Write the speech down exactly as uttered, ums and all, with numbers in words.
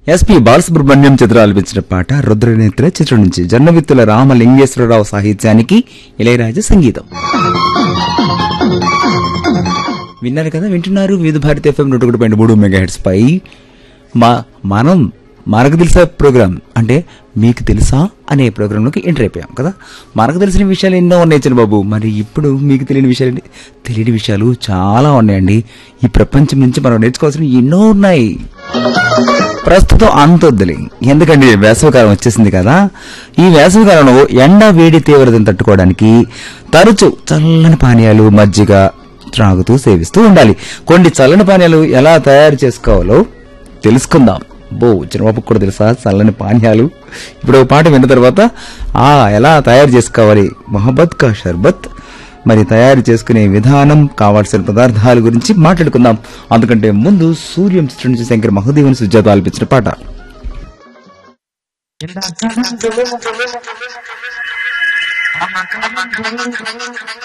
SP Balasubrahmanyam చిత్ర ఆలపించిన పాట రుద్రనేత్ర చిత్రం నుంచి జన్నవిత్తుల రామలింగేశ్వరరావు సాహిత్యానికి ఇళయరాజా సంగీతం. విన్నారు కదా, వింటున్నారు వివిధ భారతి ఎఫ్ఎం నూట ఒకటి పాయింట్ మూడు మెగా హెడ్స్ పై మా మనం మనకు తెలుసా ప్రోగ్రామ్ అంటే మీకు తెలుసా అనే ప్రోగ్రాంలోకి ఎంటర్ అయిపోయాం కదా. మనకు తెలిసిన విషయాలు ఎన్నో ఉన్నాయి చంద్రబాబు. మరి ఇప్పుడు మీకు తెలియని విషయాలు తెలియని విషయాలు చాలా ఉన్నాయండి. ఈ ప్రపంచం నుంచి మనం నేర్చుకోవాల్సిన ఎన్నో ఉన్నాయి. ప్రస్తుతం అంతొద్దులే, ఎందుకంటే వేసవికాలం వచ్చేసింది కదా. ఈ వేసవికాలంలో ఎండ వేడి తీవ్రతను తట్టుకోవడానికి తరచు చల్లని పానీయాలు మజ్జిగ త్రాగుతూ సేవిస్తూ ఉండాలి. కొన్ని చల్లని పానీయాలు ఎలా తయారు చేసుకోవాలో తెలుసుకుందాం. బో చిన్నబాబుకు కూడా తెలుసా చల్లని పానీయాలు? ఇప్పుడు ఒక పాట విన్న తర్వాత ఆ ఎలా తయారు చేసుకోవాలి మొహబ్బత్ కా షర్బత్, మరి తయారు చేసుకునే విధానం, కావాల్సిన పదార్థాల గురించి మాట్లాడుకుందాం. అందుకంటే ముందు సూర్యం చిత్రం నుంచి శంకర్ మహదేవన్ సుజాత ఆలపించిన పాట.